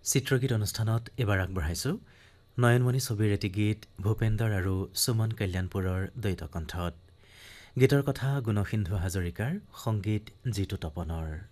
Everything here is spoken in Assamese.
চিত্ৰগীত অনুষ্ঠানত এবাৰ আগবঢ়াইছোঁ নয়নমণি ছবিৰ এটি গীত ভূপেন্দৰ আৰু সুমন কল্যাণপুৰৰ দ্বৈত কণ্ঠত। গীতৰ কথা গুণসিন্ধু হাজৰিকাৰ, সংগীত জিতু তপনৰ।